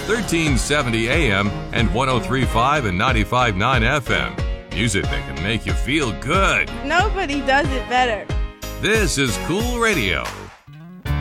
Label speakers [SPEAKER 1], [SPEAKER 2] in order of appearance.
[SPEAKER 1] 1370 AM and 103.5 and 95.9 FM. Music that can make you feel good.
[SPEAKER 2] Nobody does it better.
[SPEAKER 1] This is Cool Radio.